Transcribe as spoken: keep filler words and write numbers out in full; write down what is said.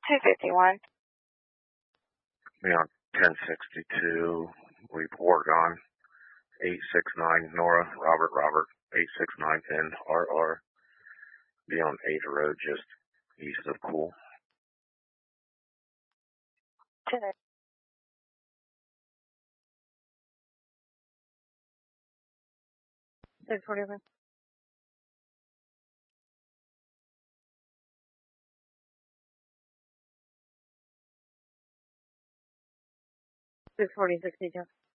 two fifty-one. Be on ten sixty-two, leave Oregon, eight six nine, Nora, Robert, Robert, eight six nine N R R. Be on Ada Road, just east of Cool. six forty-one. six forty, sixty-two.